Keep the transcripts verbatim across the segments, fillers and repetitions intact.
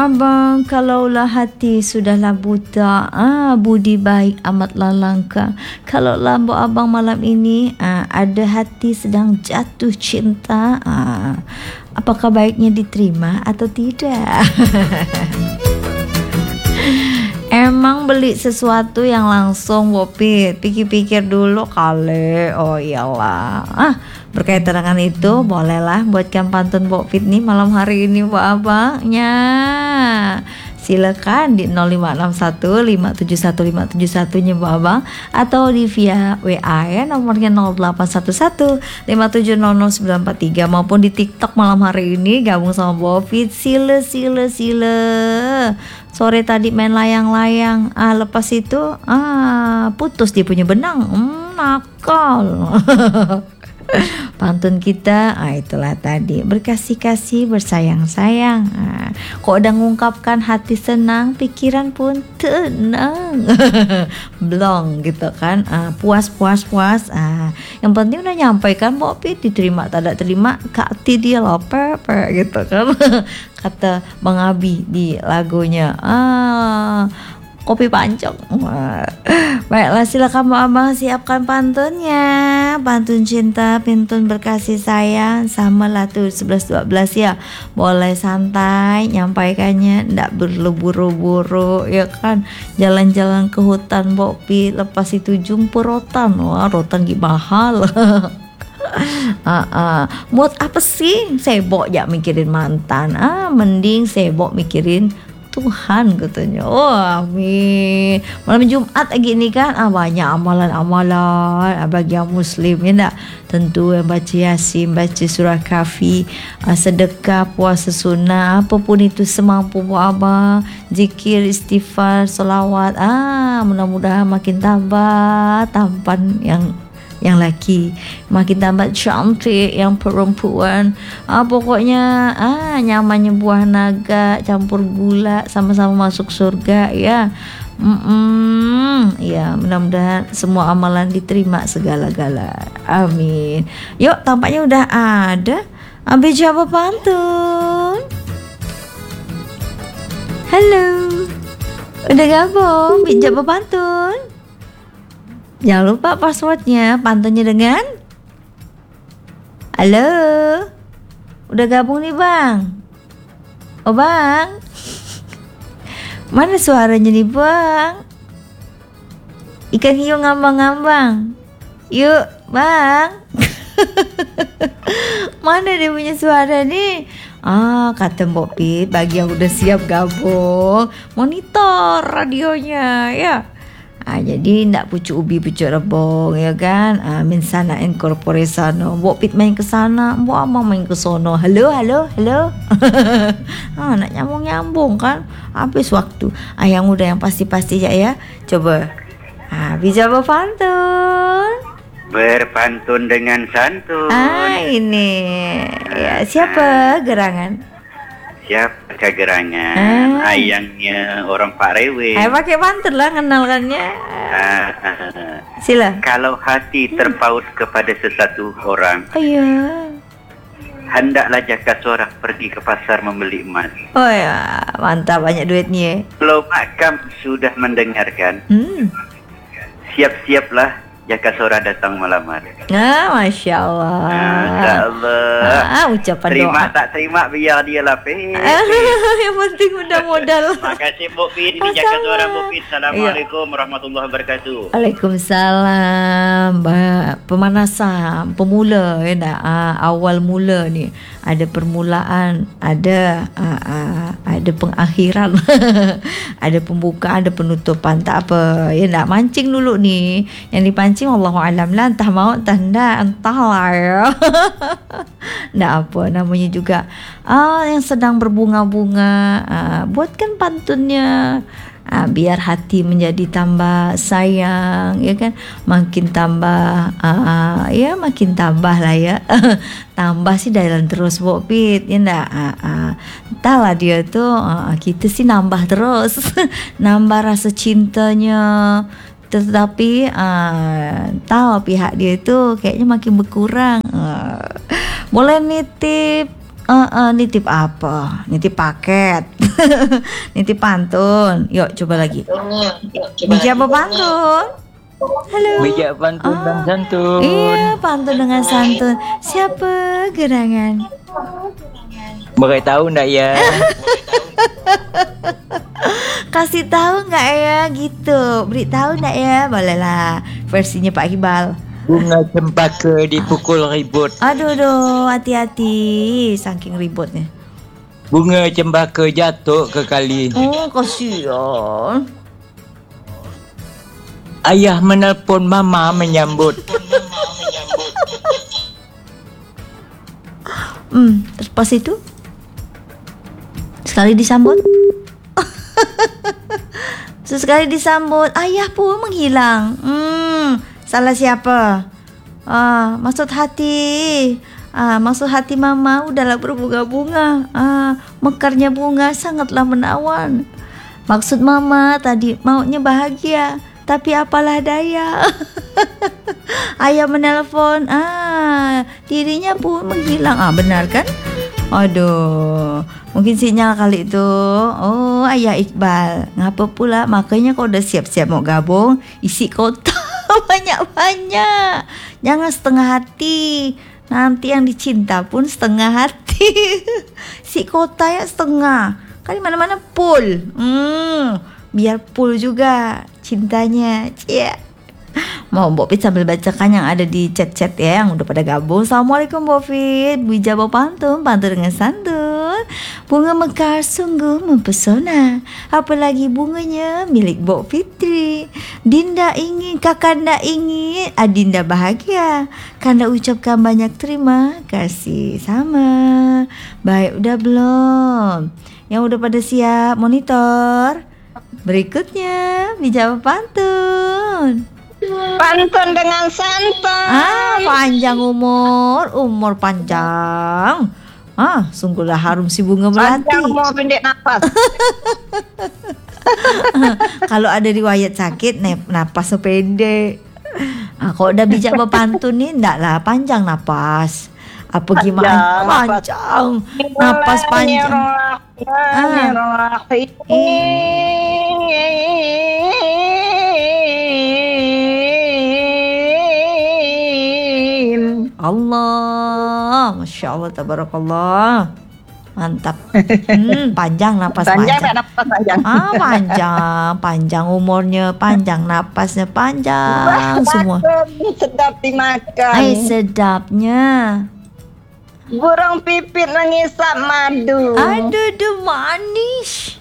abang, kalaulah hati sudahlah buta, ah, budi baik amatlah langka. Kalaulah mbok abang malam ini ah, ada hati sedang jatuh cinta, ah, apakah baiknya diterima atau tidak? Emang beli sesuatu yang langsung Bopit, pikir-pikir dulu kali. Oh iyalah. Ah, berkaitan dengan itu, bolehlah buatkan pantun Bopit nih malam hari ini buat abangnya. Silakan di nol lima enam satu lima tujuh satu lima tujuh satu nya Bu Abang, atau di via W A ya, nomornya nol delapan satu satu lima tujuh nol nol sembilan empat tiga, maupun di TikTok malam hari ini gabung sama Bopit. Sila sila sila. Sore tadi main layang-layang, ah lepas itu ah putus dia punya benang. Hmm, nakal. Pantun kita, ah itulah tadi, berkasih-kasih, bersayang-sayang. Ah, kok udah ngungkapkan hati senang, pikiran pun tenang. Blong gitu kan, ah, puas puas puas. Ah, yang penting udah nyampaikan Bopit, diterima tak terima, kati dia lah pepe gitu kan. Kata Bang Abi di lagunya. Ah, kopi pancong. Wah. Baiklah, silakan Bu Abang siapkan pantunnya. Pantun cinta, pantun berkasih sayang, sama lah tuh sebelas dua belas ya. Boleh santai nyampaikannya, ndak berleburu-buru ya kan. Jalan-jalan ke hutan Bopi, lepas itu jumpa rotan. Wah, rotan gimana mahal. Ah, ah. Buat apa sih sebok ya mikirin mantan? Ah, mending sebok mikirin Tuhan katanya. Oh amin. Malam Jumat lagi ini kan, ah, banyak amalan-amalan ah, bagi yang muslim ya enggak? Tentu yang baca Yasin, baca surah Kahfi, ah, sedekah, puasa sunnah, apapun itu semampu Bu Abang, zikir, istighfar, selawat. Ah, mudah-mudahan makin tambah tampan yang yang laki, makin tambah cantik yang perempuan. Ah, pokoknya ah nyamannya buah naga campur gula, sama-sama masuk surga ya. Mm-mm. Ya, mudah-mudahan semua amalan diterima segala-gala. Amin. Yuk, tampaknya udah ada. Ambil jawab pantun. Halo. Udah gabung ambil jawab pantun. Jangan lupa passwordnya, pantunnya dengan halo. Udah gabung nih Bang. Oh Bang, mana suaranya nih Bang? Ikan hiu ngambang-ngambang. Yuk Bang. Mana dia punya suara nih? Ah, kata Mbok Pit, bagi yang udah siap gabung, monitor radionya ya. Ah, jadi ndak pucuk ubi pucuk rebong ya kan. Ah, min sana incorpore sano. Mbok Pit main ke sana, Mbok Amang main ke sono. Halo halo halo. Ah, nak nyambung-nyambung kan. Habis waktu. Ah, yang udah yang pasti-pasti ya ya. Coba. Ah, bisa berpantun. Berpantun dengan santun. Ah, ini. Ya, siapa gerangan? Siapa kegerangan? Ah. Ayangnya orang Pak Rewe. Ayo pakai pantun lah kenalkannya. Ah, ah. Sila. Kalau hati terpaut kepada sesuatu orang, Oh iya. hendaklah jaka sorak pergi ke pasar membeli emas. Oh ya, mantap, banyak duitnya. Kalau makam sudah mendengarkan, Hmm. siap-siaplah jaka sorak datang melamar. Ah, Masya Allah. Masya Allah. Ah, ucapan Terima doa. tak terima biar dia lapis. Yang penting udah modal. Makasih Bu Pit, ini jaga suara Bu Pit. Assalamualaikum warahmatullahi wabarakatuh. Waalaikumsalam. Mbak, pemanasan pemula ya nak? Ah, awal mula ni ada permulaan, ada ah, ah, ada pengakhiran. Ada pembukaan, ada penutupan. Tak apa ya nak, mancing dulu ni. Yang dipancing Allahu alam lah, entah mau entah enggak, entahlah ya. Nggak apa namanya juga ah, yang sedang berbunga-bunga, ah, buatkan pantunnya. Ah, biar hati menjadi tambah sayang ya kan, makin tambah ah, ya makin tambah lah ya. Tambah sih jalan terus Mbok Pit ya enggak. Ah, ah. Entahlah dia tuh ah, kita sih nambah terus. Nambah rasa cintanya, tetapi uh, tahu pihak dia itu kayaknya makin berkurang. Uh, boleh nitip Uh, uh, nitip apa? Nitip paket. Nitip pantun. Yuk coba lagi. Bijak apa pantun? Halo. Bijak pantun Ah, dan santun. Iya, pantun dengan santun. Siapa gerangan? Boleh tahu ndak ya? Kasih tahu nggak ya gitu? Beritahu nggak ya? Bolehlah versinya Pak Iqbal. Bunga cempaka dipukul ribut. Aduh, aduh, hati-hati, saking ributnya. Bunga cempaka jatuh ke kali. Oh, kasihan. Ayah menelpon mama menyambut. Hmm, terus pas itu sekali disambut. Sesekali disambut, ayah pun menghilang. Hmm, salah siapa? Ah, maksud hati. Ah, maksud hati mama udahlah berbunga-bunga. Ah, mekarnya bunga sangatlah menawan. Maksud mama tadi maunya bahagia, tapi apalah daya. Ayah menelpon, ah, dirinya pun menghilang. Ah, benar kan? Aduh, mungkin sinyal kali itu. Oh, ayah Iqbal, ngapa pula? Makanya kau udah siap-siap mau gabung, isi kota banyak-banyak. Jangan setengah hati. Nanti yang dicinta pun setengah hati. Si kota ya setengah. Kan di mana-mana full. Hmm, biar full juga cintanya. Cie. Mau Mbok Fit sambil bacakan yang ada di chat-chat ya, yang udah pada gabung. Assalamualaikum Mbok Fit. Bijak bawa pantun, pantun dengan santun. Bunga mekar sungguh mempesona, apalagi bunganya milik Mbok Fitri. Dinda ingin, Kakanda ingin Adinda bahagia. Kanda ucapkan banyak terima kasih. Sama. Baik, udah belum? Yang udah pada siap monitor? Berikutnya bijak bawa pantun. Pantun dengan santun. Ah, panjang umur, umur panjang. Ah, sungguhlah harum si bunga melati. Panjang mau pendek nafas. Kalau ada riwayat sakit, nep, napasnya pendek. Ah, kalau udah bijak berpantun nih, enggak lah, panjang napas. Apa gimana? Panjang, napas panjang. Ah. Allah, Masya Allah, Tabarakallah. Mantap. Hmm, panjang napas Panjang panjang. tak napas panjang. Ah, panjang, panjang umurnya, panjang napasnya, panjang semua. Pantun sedap dimakan. Ay, sedapnya. Burung pipit mengisap madu. Aduh, aduh, manis.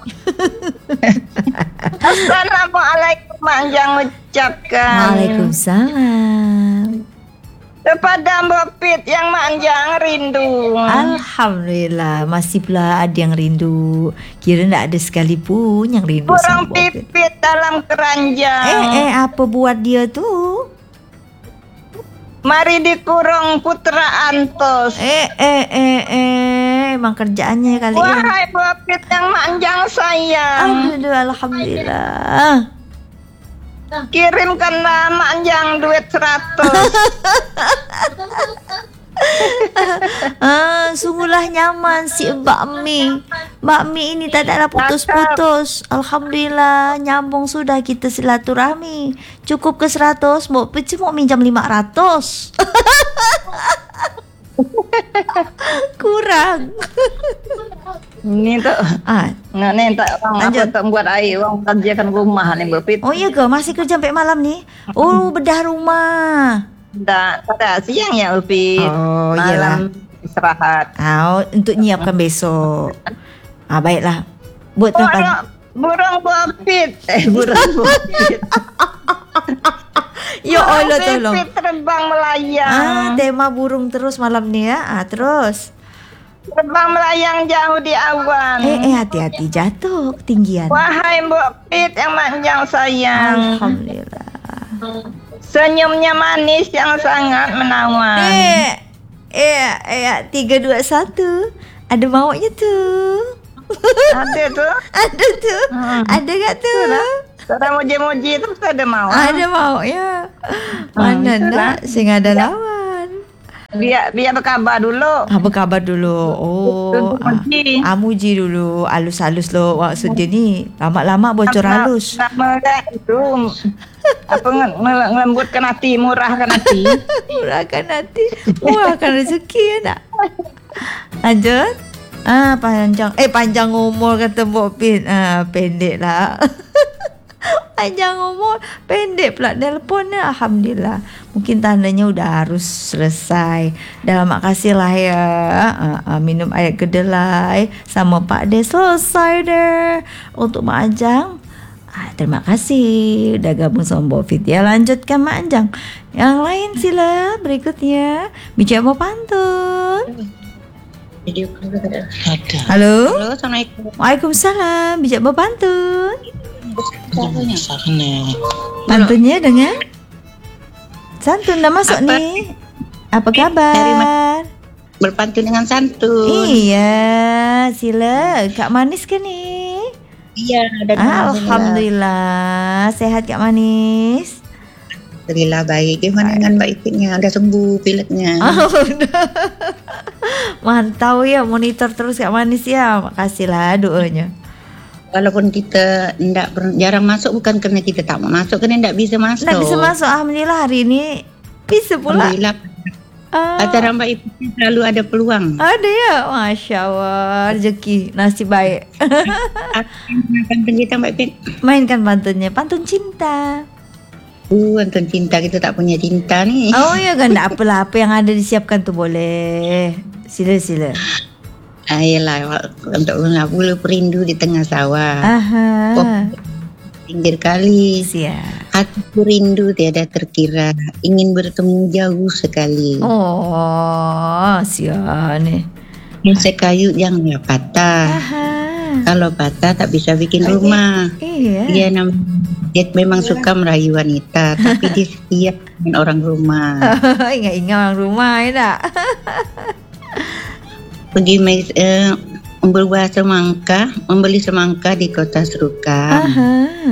Assalamualaikum panjang ucapkan. Waalaikumsalam. Kepada Mbok Fit yang manjang rindu. Alhamdulillah, masih pula ada yang rindu. Kira tak ada sekalipun yang rindu Burung sama Mbok Fit. pipit dalam keranjang. Eh, eh, apa buat dia tu? Mari dikurung putra Antos. Eh, eh, eh, eh, emang kerjaannya kali ini. Wahai Mbok Fit yang manjang sayang, Aduh, alhamdulillah. kirimkanlah manjang duit seratus. Ah, sungguhlah nyaman si Mbak Mi. Mbak Mi ini tak ada putus-putus. Alhamdulillah, nyambung sudah kita silaturahmi. Cukup ke seratus, Mbak Pici mau minjam lima ratus. Kurang. Ini tuh, Ah, nggak nih tak orang Lanjut. apa tak buat air, orang kerjakan rumah nih Mbok Fit. oh iya ke? Masih kerja sampai malam nih? Oh, bedah rumah. Tak, tak siang ya Upi. Oh, iyalah. Malam istirahat. Ah, untuk nyiapkan besok. Ah, baiklah. Buat makan. Burung, burung Mbok Fit. Eh, burung Mbok Fit. Ya Allah, Burung tolong. pipit terbang melayang. Ah, tema burung terus malam nih ya. Ah, terus. Terbang melayang jauh di awan. Eh, eh, hati-hati jatuh ketinggian. Wahai Mbok Fit yang manjang sayang, Alhamdulillah. senyumnya manis yang sangat menawan. Eh, eh, eh, tiga dua satu. Ada maunya tuh. Ada tuh. Ada tuh. Hmm. Ada gak tuh? Ada muji-muji terus ada mau. Ada maunya. Mana itulah. nak? Sing ada lawan. Biar biar berkabar dulu. Apa kabar dulu? Oh, ah, Muji. ah, muji dulu. Halus-halus lo maksud dia ni. Lama-lama bocor halus. Nama itu apa nge- nge- ngelembutkan hati, murahkan hati. Murahkan hati, murahkan rezeki ya nak. Lanjut. Ah, panjang. Eh, panjang umur kata Mbok Pin. Ah, pendek lah. Panjang umur, pendek pula teleponnya. Alhamdulillah. Mungkin tandanya udah harus selesai. Dah mak kasih lah ya. Ah, ah, minum air kedelai sama Pak De selesai deh. Untuk Mak Anjang, ah, terima kasih udah gabung sama Mbok Fit ya. Lanjutkan Mak Anjang. Yang lain sila berikutnya. Bicara mau pantun. Halo. Halo, Assalamualaikum. Waalaikumsalam. Bijak berpantun. Sana. Pantunnya dengan santun dah masuk Apa? nih. Apa Dari kabar? Berpantun dengan santun. Iya, sila. Kak Manis ke nih? Iya, dan Alhamdulillah. Sehat Kak Manis. Alhamdulillah baik. Gimana dengan Mbak Ipinnya? Udah sembuh pileknya? Oh, udah. Mantau ya, monitor terus Kak Manis ya. Makasihlah doanya. Walaupun kita ndak ber- jarang masuk, bukan karena kita tak mau masuk, karena ndak bisa masuk. Nggak bisa masuk. Alhamdulillah hari ini bisa pula. Alhamdulillah. Ah, Acara Mbak Ipin selalu ada peluang. ada ya, Masya Allah. Rezeki, nasib baik. Pantun kita Mbak Ipin. Mainkan pantunnya, pantun cinta. Uh, Pantun cinta, kita tak punya cinta nih. Oh ya kan, tak apalah, apa yang ada disiapkan tuh boleh. Sila sila. Ayolah, untuk mengabul perindu di tengah sawah. Aha. Oh, pinggir kali. Siap. Hatiku rindu tiada terkira, ingin bertemu jauh sekali. Oh, siap nih. Sekayu janganlah patah. Aha. Kalau patah tak bisa bikin rumah. Iya. Dia nam- dia memang suka merayu wanita, tapi dia setia dengan orang rumah. Ingat-ingat orang rumah ya tak? Pergi mes- eh, berbuah semangka, membeli semangka di kota Serukam. Aha.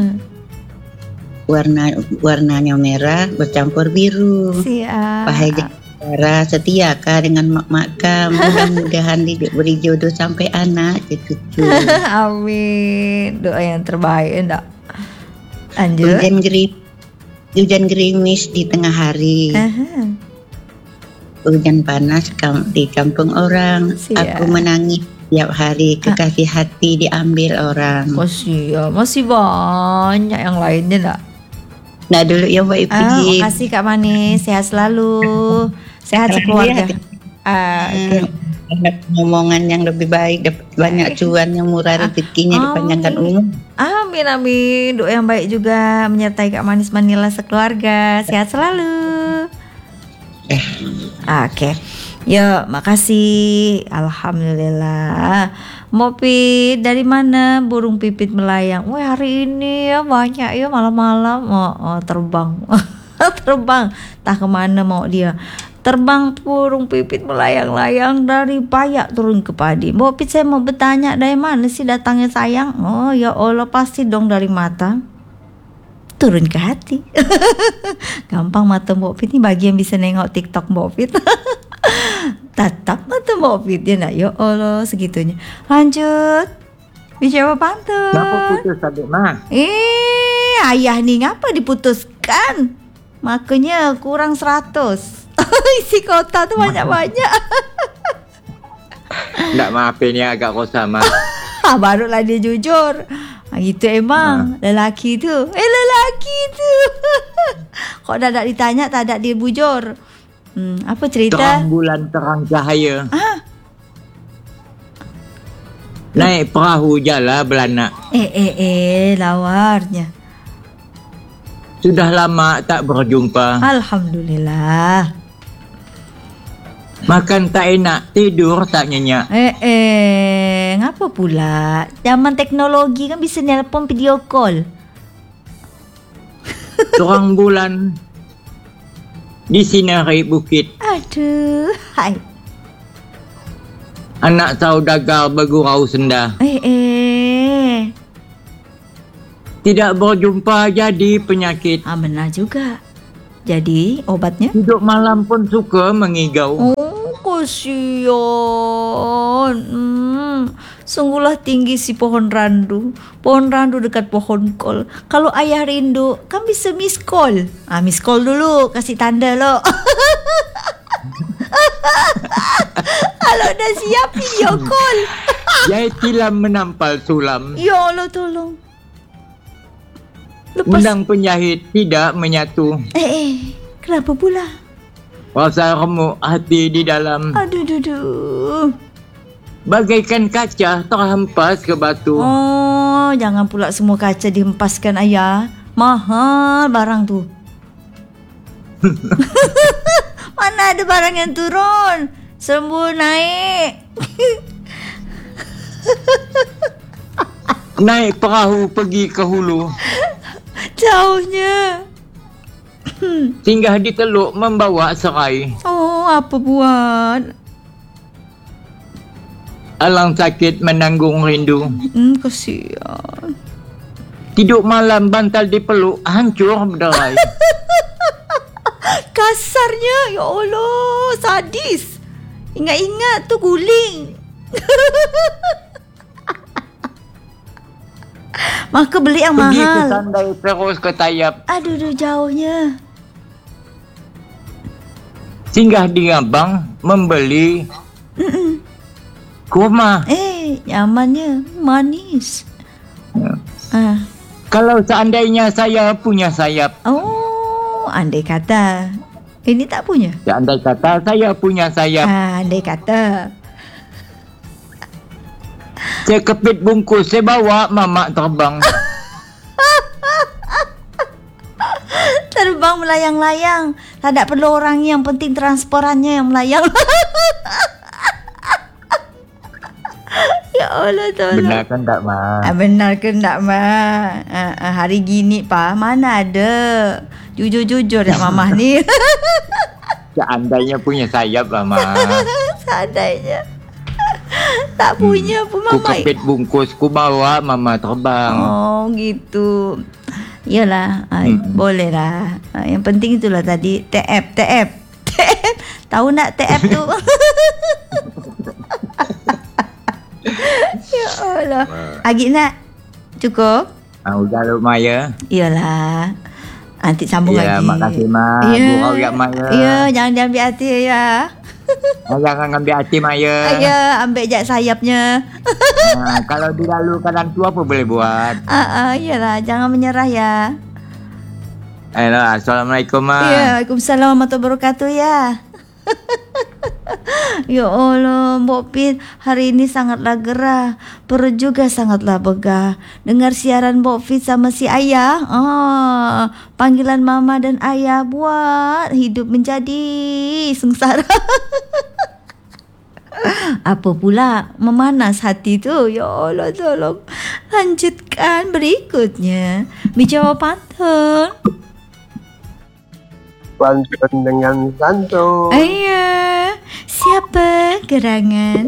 Warna warnanya merah bercampur biru. Siap. Wahai Jara, setiakah dengan mak-makam? Mudah-mudahan diberi jodoh sampai anak cucu. Amin. Doa yang terbaik enggak? Lanjut. Hujan gerim, hujan gerimis di tengah hari. Aha. Hujan panas kam- di kampung orang. Siap. Aku menangis tiap hari, kekasih hati diambil orang. Masih ya, masih banyak yang lainnya enggak? Nah dulu ya Mbak Ah, Ipin. makasih Kak Manis, sehat selalu, sehat sekeluarga. Ah, oke. Dapat ngomongan yang lebih baik, dapat banyak cuan yang murah, rezekinya dipanjangkan umur. Amin amin, doa yang baik juga menyertai Kak Manis Manila sekeluarga, sehat selalu. Eh. Oke, ya makasih, alhamdulillah. Mopi dari mana burung pipit melayang? Wah hari ini ya banyak ya malam-malam, oh, oh, terbang, terbang, tak kemana mau dia. Terbang burung pipit melayang-layang dari Payak turun ke Padi. Mbok Pit, saya mau bertanya dari mana sih datangnya sayang? Oh ya Allah, pasti dong dari mata turun ke hati. Gampang mata Mbok Pit ini bagi yang bisa nengok TikTok Mbok Pit. Tatap mata Mbok Pit ya nak. Ya Allah segitunya. Lanjut. Bicara pantun. Kenapa putus adik mah? Eh, ayah nih ngapa diputuskan? Makanya kurang seratus. Isi kota tuh banyak-banyak. Nggak maafin ya agak kosa mah. Ah, barulah dia jujur. Ah, gitu emang lelaki tu. Eh lelaki tu. Kok dah tak ditanya tak ada dia bujur. Hmm, apa cerita? Terang bulan terang cahaya. Ah, Naik perahu jala belanak. eh eh eh lawarnya. Sudah lama tak berjumpa. Alhamdulillah. Makan tak enak, tidur tak nyenyak. Eh eh ngapa pula? Zaman teknologi kan bisa nelpon video call. Terang bulan di sinari bukit. Aduh, hai. Anak saudagar bergurau senda. Eh eh. Tidak berjumpa jadi penyakit. Ah benar juga. Jadi obatnya? Tidur malam pun suka mengigau. Oh, kasihan. Hmm, sungguhlah tinggi si pohon randu. Pohon randu dekat pohon kol. Kalau ayah rindu, kan bisa miss call. Ah, miss call dulu, kasih tanda lo. Kalau dah siap video call. Yai tilam menampal sulam. Ya Allah, tolong. Lepas. Undang penjahit tidak menyatu. Eh, eh, kenapa pula? Rasa remuk hati di dalam. Aduh, duh, duh. Bagaikan kaca terhempas ke batu. Oh, jangan pula semua kaca dihempaskan ayah. Mahal barang tu. Mana ada barang yang turun? Sembuh naik. Naik perahu pergi ke hulu. Jauhnya. Singgah di teluk membawa serai. Oh, apa buat? Alang sakit menanggung rindu. Hmm, kasihan. Tidur malam bantal dipeluk hancur berderai. Kasarnya, ya Allah, sadis. Ingat-ingat tu guling. Maka beli yang Pergi ke mahal. sandai terus ke tayap. Aduh, aduh, jauhnya. Singgah di Abang membeli Mm-mm. kurma. Eh, nyamannya manis. Ya. Ah. Kalau seandainya saya punya sayap. Oh, andai kata. Ini tak punya. Seandai kata saya punya sayap. Ah, andai kata. Saya kepit bungkus, saya bawa mamak terbang. Terbang melayang-layang. Tak ada perlu orang, yang penting transporannya yang melayang. Ya Allah, tolong. Benar kan tak, Ma? Ah, benar ke tak, Ma? Ah, ah, hari gini, Pa, mana ada. Jujur-jujur ya Mamah ni. Seandainya punya sayap lah, Ma. Seandainya. Tak punya pun Ku Mama. kepit bungkus, ku bawa mama terbang. Oh, gitu. Yalah, ah, Hmm. boleh lah. Ah, yang penting itulah tadi. T F, T F. T F. Tahu nak T F tu? Ya Allah. Agi nak? Cukup? Ah, udah lu, Ma, ya. Iyalah. Nanti sambung Ya, lagi. makasih, Ma. Ya. Gurau ya, Ma, ya. Ya, jangan diambil hati ya. Ah, jangan ambil hati, Ma, ya. Ya, ambil je sayapnya. Ah, kalau dilalu keadaan tu apa boleh buat? Ah, ah, iyalah, jangan menyerah ya. Ayolah, Assalamualaikum, Ma. Ya, Waalaikumsalam warahmatullahi wabarakatuh ya. Ya Allah, Mbok Pin hari ini sangatlah gerah, perut juga sangatlah begah. Dengar siaran Mbok Pin sama si ayah. Ah, panggilan mama dan ayah buat hidup menjadi sengsara. Apa pula memanas hati tu? Ya Allah, tolong lanjutkan berikutnya. Bicara pantun. Pantun dengan santun. Ayah, siapa gerangan?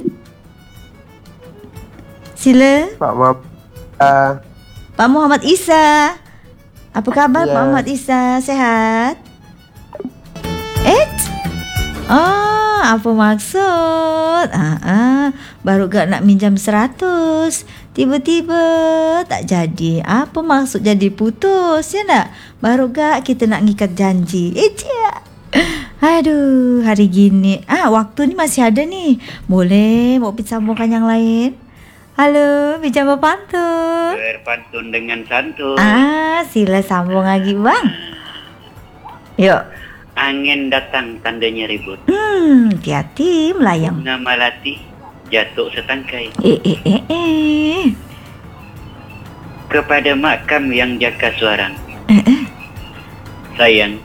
Sila. Pak Mam. Uh, Pak Muhammad Isa. Apa khabar Ya. Pak Muhammad Isa? Sehat? Eh? Ah, apa maksud? Ah, ah, baru gak nak minjam seratus. Tiba-tiba tak jadi. Apa maksud jadi putus? Ya nak? Baru gak kita nak ngikat janji. Eh, cia. Aduh, hari gini. Ah, waktu ni masih ada nih. Boleh mau pergi sambungkan yang lain? Halo, bicara pantun. Berpantun dengan santun. Ah, sila sambung lagi bang. Yuk. Angin datang tandanya ribut. Hmm, hati-hati melayang. Bunga melati jatuh setangkai. Eh, eh, eh, eh. Kepada makam yang jaka suarang. Eh, eh. Sayang,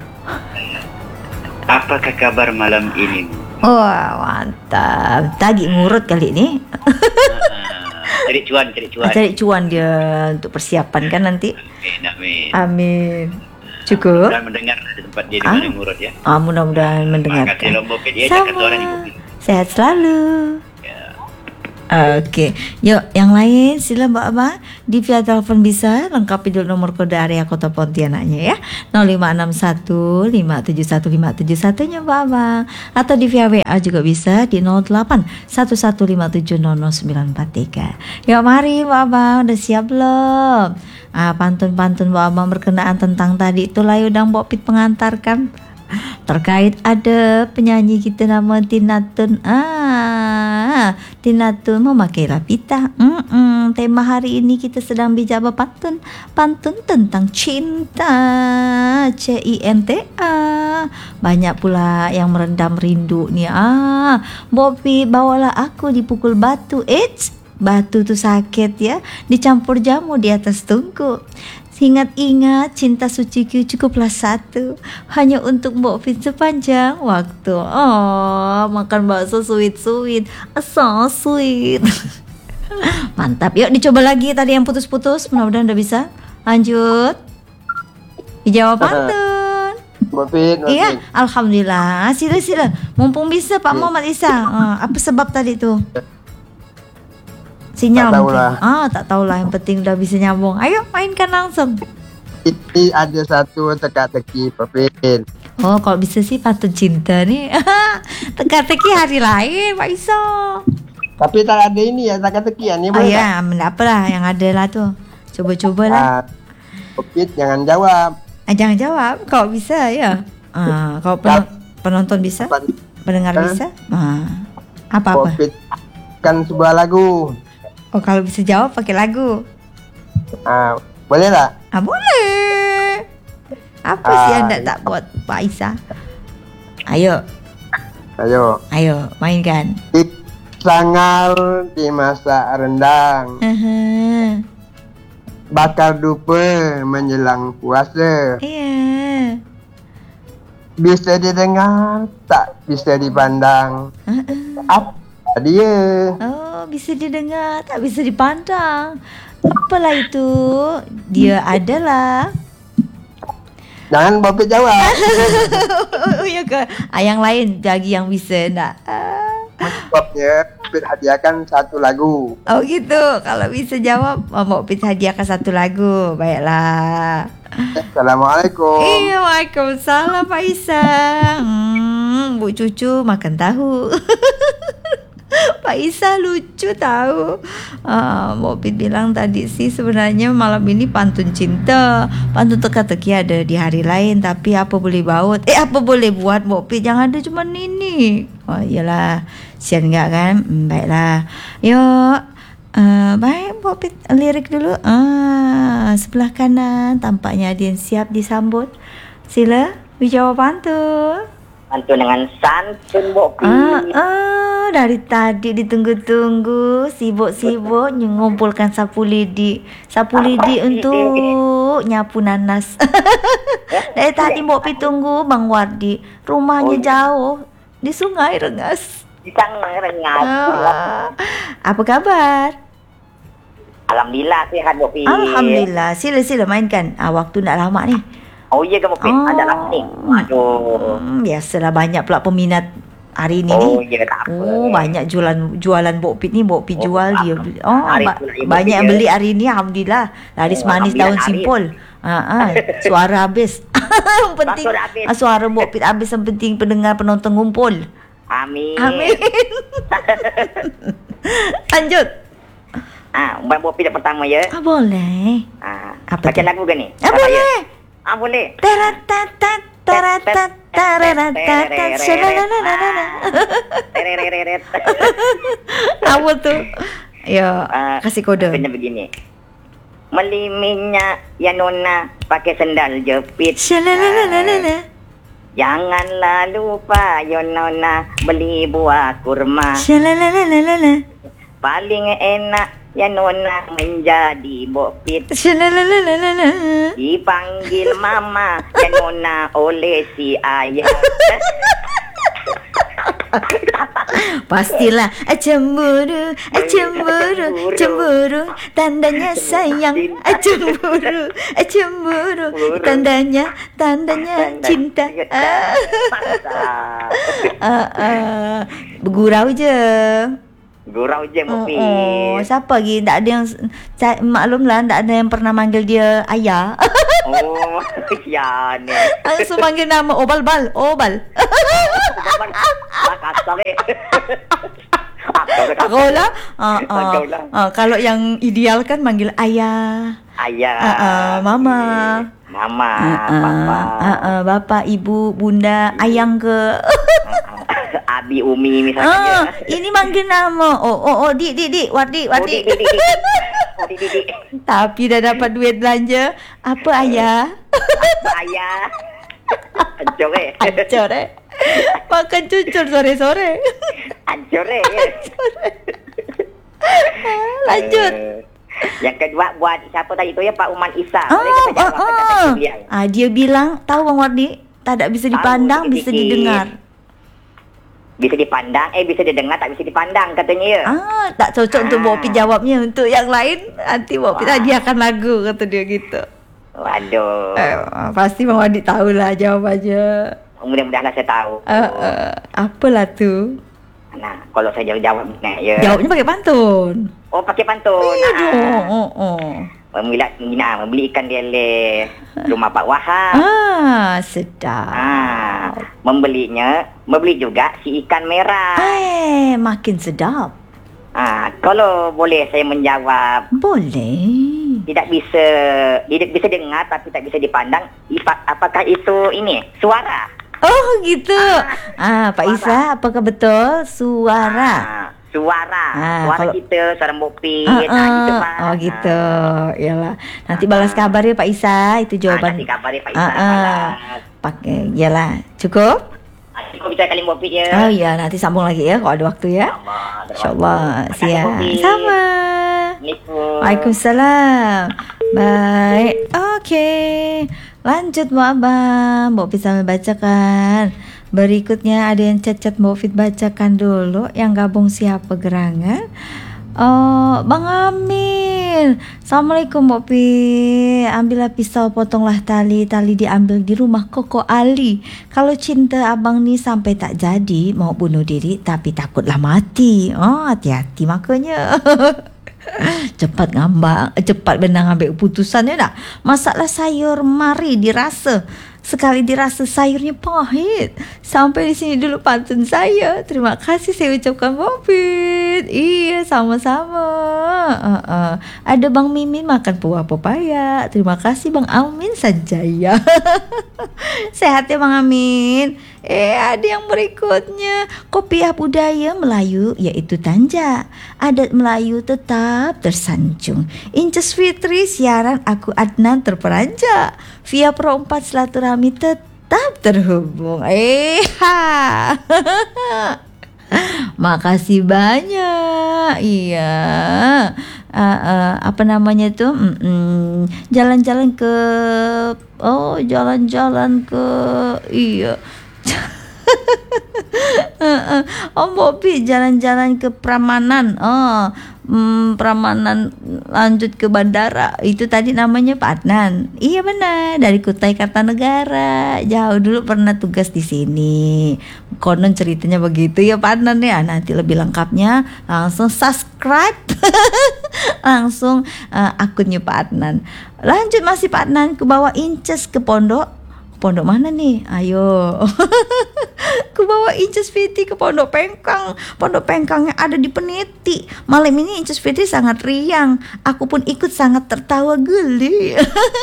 apakah kabar malam ini? Wah, mantap. Tagih ngurut kali ni. Ah, cari cuan, cari cuan. Cari cuan dia untuk persiapan kan nanti. Amin, amin. Amin. Cukup. Dan mendengar di tempat dia di Ah. mana ngurut ya. Ah, mudah-mudahan Terima kasih mendengarkan. Lombok ya, jaka suarang Ibu. Sehat selalu. Ya. Okey. Yuk, yang lain sila Mbak Abang. Di via telefon bisa lengkapi dulu nomor kode area Kota Pontianaknya ya. nol lima enam satu lima tujuh satu lima tujuh satu nya Mbak Abang. Atau di via W A juga bisa di nol delapan satu satu lima tujuh nol nol sembilan empat tiga. Yuk mari Mbak Abang, udah siap belum? Ah, pantun-pantun Mbak Abang berkenaan tentang tadi itu layu dan Mbok Pit pengantarkan. Terkait ada penyanyi kita nama Tina Tun. Ah, Tina Tun memakai rapita. Mm-mm. Tema hari ini kita sedang bicara pantun. Pantun tentang cinta. C I N T A. Banyak pula yang merendam rindu nih. Ah, Bopi bawalah aku dipukul batu. Eits, batu tu sakit ya. Dicampur jamu di atas tungku. Ingat-ingat cinta suciku cukuplah satu, hanya untuk Mbok Fit sepanjang waktu. Oh, makan bakso sweet-sweet, so sweet. Mantap, yuk dicoba lagi tadi yang putus-putus. Mudah-mudahan udah bisa. Lanjut. Dijawab pantun. Mbak Fit, Mbak Iya, Fit. alhamdulillah. Sila sila. Mumpung bisa Pak Muhammad Isa. Uh, apa sebab tadi tu? Sinyal Tak mungkin. tahulah. Ah, tak tahulah. Yang penting udah bisa nyambung. Ayo mainkan langsung. Ini ada satu teka-teki Mbak Fit. Oh, kalau bisa sih pantun cinta nih. Teka-teki hari lain, Pak Iso. Tapi tak ada ini ya teka-teki ya. Ini Oh boleh ya, apalah yang ada lah tuh. Coba-cobalah. tak? Ah, Mbak Fit jangan jawab. Ah, jangan jawab. Kalau bisa ya. Ah, kalau pen- penonton bisa, Apa- pendengar Ah. bisa. Ah, Mbak apa-apa. Fit kan sebuah lagu. Oh, kalau bisa jawab pakai lagu. Ah, boleh tak? Ah, boleh. Apa sih Ah, anda tak buat Pak Isa? Ayo, Ayo. ayo mainkan. Di sangal di masa rendang, Aha. bakar dupa menjelang puasa. Iya. Bisa didengar, tak bisa dipandang. Uh-uh. Apa dia? Oh, bisa didengar, tak bisa dipandang. Apalah itu? Dia adalah. Jangan Bapak jawab. Oh, ya ke? Ah, yang lain lagi yang bisa nak. Ah. Sebabnya Bapak hadiahkan satu lagu. Oh gitu. Kalau bisa jawab, mau Pit hadiahkan satu lagu. Baiklah. Assalamualaikum. Iya, Waalaikumsalam Pak Isa. Hmm, Bu Cucu makan tahu. Pak Isa lucu tahu. Ah, Mbok Pit bilang tadi sih sebenarnya malam ini pantun cinta, pantun teka-teki ada di hari lain, tapi apa boleh baut? Eh apa boleh buat Mbok Pit? Yang ada cuma ini. Oh iyalah, sian enggak kan? Hmm, baiklah. Yuk. Uh, baik Mbok Pit lirik dulu. Ah, sebelah kanan tampaknya ada yang siap disambut. Sila dijawab pantun. Pantun dengan santun, Mbok Pi. Ah, ah, dari tadi ditunggu-tunggu, sibuk-sibuk mengumpulkan sapu lidi, sapu lidi untuk nyapu nanas. Dari tadi Mbok Pi tunggu Bang Wardi, rumahnya jauh di Sungai Rengas. Di Sungai Rengas. Ah, apa kabar? Alhamdulillah sehat, Mbok Pi. Alhamdulillah. Sila-sila mainkan. Ah, waktu nak lama ni. Oh iya ke, Mbok Pi? Ada lah ni. Aduh. Hmm, biasalah banyak pula peminat hari ini Oh ni. iya, tak apa. Oh, banyak jualan jualan Mbok Pit ni, Mbok Pit Oh, jual dia beli. Oh, hari ba- tu lah, Ibu banyak yang Pit beli hari ni, alhamdulillah. Laris Oh, manis alhamdulillah, tahun laris. simpul. Ha ah, suara habis. Yang penting Suara habis. ah, suara Mbok Pit habis, yang penting pendengar penonton ngumpul. Amin. Amin. Lanjut. Ah, Mbak Mbok Pi yang pertama ya. Ah, boleh. Ah, Apa baca tu? lagu ke ni? Ah, Baca ya? boleh. Ah, boleh. Taratat taratat taratat shalalalala. Tereret. Apa tu? Ya, Ah, kasih kode. Lagunya begini. Meliminya ya nona pakai sendal jepit. Shalalalala. Janganlah lupa ya nona beli buah kurma. Shalalalala. Paling enak ya nona menjadi bopit. Shalalalala. Dipanggil mama ya nona oleh si ayah. Pastilah ah, cemburu, ah, cemburu, cemburu, tandanya sayang, ah, cemburu, ah, cemburu, tandanya, tandanya cinta. Ah, Mantap. ah, ah. Bergurau je. Gurau je Oh, Bopi. oh, siapa lagi? Tak ada yang sa- maklumlah, tak ada yang pernah manggil dia ayah. Oh, ya ni. Langsung manggil nama Obal Bal, Obal. Mak kasar eh. Kau lah. Ah, ah. Kau lah. Ah, kalau yang ideal kan manggil ayah. Ayah. Ah, ah, mama. Mama, Ah, papa. ah, ah, bapa, ibu, bunda, ayang ke. Abi, Umi misalnya. Ah, ini manggil nama. Oh, oh, oh, dik, dik, dik, Wardi, Oh, Wardi. dik, dik, dik, dik. Oh, dik, dik, dik. Tapi dah dapat duit belanja. Apa ayah? Apa ayah? Hancur eh. Hancur eh. Makan cucur sore-sore. Hancur eh. Lanjut. Eh, Yang kedua buat siapa tadi tu ya, Pak Uman Isa. Ah, Boleh kita ah, jawab ah. kata-kata beliau. Ah, dia bilang, tahu Bang Wardi? Tak ada bisa Tahu dipandang, bisa sedikit-sedikit. didengar. Bisa dipandang, eh bisa didengar tak bisa dipandang katanya ya. Ah, tak cocok untuk Ah. Bopi jawabnya. Untuk yang lain, nanti Bopi Wah. hadiahkan lagu, kata dia gitu. Waduh. Eh, pasti Bang Wardi tahulah jawabannya. Mudah-mudahan saya tahu. Uh, uh, apalah tu? Nah, kalau saya jawab nah, ya. Jawabnya pakai pantun. Oh, pakai pantun. Iya Ah. dong. Oh, oh. Membeli, nah, membeli ikan lele rumah Pak Wahab. Ah, sedap. Ah, membelinya, membeli juga si ikan merah. Eh, makin sedap. Ah, kalau boleh saya menjawab, Boleh. tidak bisa, tidak bisa dengar tapi tak bisa dipandang. Ipa- Apakah itu ini suara? Oh, gitu. Ah, Pak suara. Isa, apakah betul suara? Ah, suara, Ah, suara kalau- kita, suara Bopi. Ah, Nah, gitu ah. Pak. Oh, gitu. Yalah. Nanti balas kabar ya Pak Isa. Itu Ah, jawaban. nanti kabar ya Pak Isa. Ah, ah. Pakai, yalah. Cukup? Ah, Cukup bisa kali Bopi je. Oh iya, nanti sambung lagi ya kalau ada waktu ya. InsyaAllah. Siap. Sama. Assalamualaikum. Waalaikumsalam. Baik. Okey. Lanjut Mbak Abang. Mbak Fit sambil bacakan. Berikutnya ada yang chat-chat Mbak Fit bacakan dulu. Yang gabung siapa gerangan? Oh, Bang Amin. Assalamualaikum Mbak Fit. Ambillah pisau, potonglah tali. Tali diambil di rumah Koko Ali. Kalau cinta abang ni sampai tak jadi, mau bunuh diri tapi takutlah mati. Oh, hati-hati makanya. Cepat ngambang, cepat benar ambil keputusan ya tak? Masalah sayur mari dirasa. Sekali dirasa sayurnya pahit. Sampai di sini dulu pantun saya. Terima kasih saya ucapkan Bopit. Iya, sama-sama. Uh, uh. Ada Bang Mimin makan buah pepaya. Terima kasih Bang Amin Sanjaya. Sehat ya Bang Amin. Eh, ada yang berikutnya. Kopiah budaya Melayu yaitu tanja. Adat Melayu tetap tersanjung. Inces Fitri siaran aku Adnan terperanjak. Via Pro empat silaturahmi tetap terhubung. Eh, ha. Makasih banyak. Iya. Uh, uh, apa namanya tuh? Mm-mm. Jalan-jalan ke oh, jalan-jalan ke iya. Om Bobi jalan-jalan ke Pramanan. Oh, hmm, Pramanan lanjut ke bandara. Itu tadi namanya Pak Adnan. Iya benar, dari Kutai Kartanegara. Jauh dulu pernah tugas di sini. Konon ceritanya begitu ya Pak Adnan ya. Nanti lebih lengkapnya langsung subscribe. Langsung uh, akunnya Pak Adnan. Lanjut masih Pak Adnan ke bawah Inces ke pondok. Pondok mana nih? Ayo. Ke bawah Inces Fiti ke Pondok Pengkang. Pondok Pengkangnya ada di Peniti. Malam ini Inces Fiti sangat riang. Aku pun ikut sangat tertawa geli.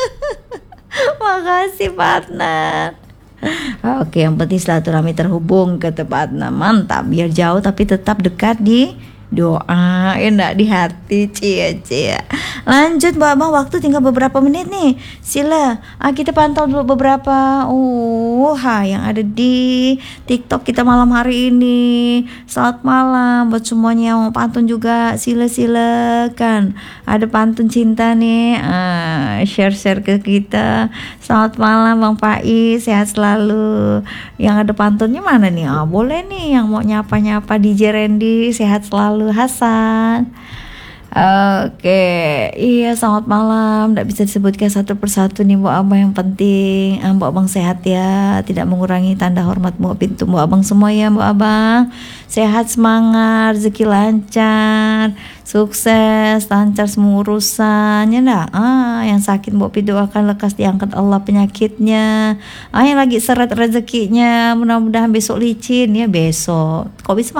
Makasih Pak Adnan. Oke, yang penting silaturahmi terhubung ke tempat Adnan. Mantap, biar jauh tapi tetap dekat di doa, enak di hati. Cia cia. Lanjut Mbak Abang, waktu tinggal beberapa menit nih. Sila ah, kita pantau dulu beberapa uh ha, yang ada di TikTok kita malam hari ini. Selamat malam buat semuanya yang mau pantun juga. Sila silakan. Ada pantun cinta nih, ah, share share ke kita. Selamat malam Bang Faiz, sehat selalu. Yang ada pantunnya mana nih? Ah, boleh nih yang mau nyapa nyapa D J Randy, sehat selalu. Hasan. Oke, iya selamat malam. Tidak bisa disebutkan satu persatu nih Mbak Abang, yang penting ah, Mbak Abang sehat ya, tidak mengurangi tanda hormat Mbak Pintu Mbak Abang semua ya Mbak Abang. Sehat, semangat, rezeki lancar, sukses, lancar semua urusannya dah. Ah, yang sakit Mbak Pintu akan lekas diangkat Allah penyakitnya. Ah, yang lagi seret rezekinya mudah-mudahan besok licin ya besok. Kok bisa